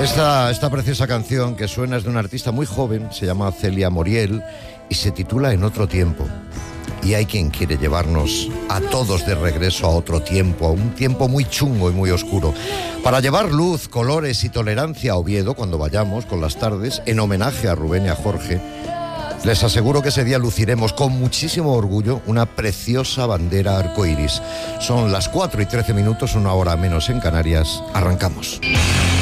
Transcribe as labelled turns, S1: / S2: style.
S1: Esta preciosa canción que suena es de una artista muy joven, se llama Celia Moriel y se titula En otro tiempo. Y hay quien quiere llevarnos a todos de regreso a otro tiempo, a un tiempo muy chungo y muy oscuro, para llevar luz, colores y tolerancia a Oviedo cuando vayamos con las tardes, en homenaje a Rubén y a Jorge. Les aseguro que ese día luciremos con muchísimo orgullo una preciosa bandera arcoíris. Son las 4:13, 1 hora menos en Canarias. Arrancamos.